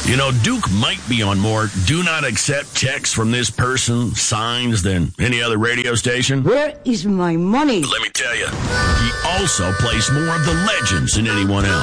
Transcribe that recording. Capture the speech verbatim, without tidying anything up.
You know, Duke might be on more do not accept texts from this person signs than any other radio station. Where is my money? But let me tell you, he also plays more of the legends than anyone else.